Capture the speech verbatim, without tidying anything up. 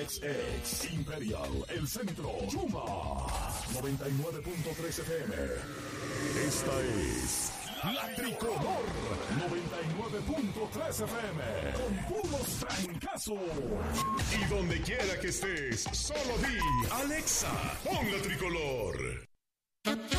X X, Imperial, El Centro, Yuma, noventa y nueve punto tres F M. Esta es La Tricolor, noventa y nueve punto tres F M, con puros trancazos. Y donde quiera que estés, solo di, Alexa, pon La Tricolor.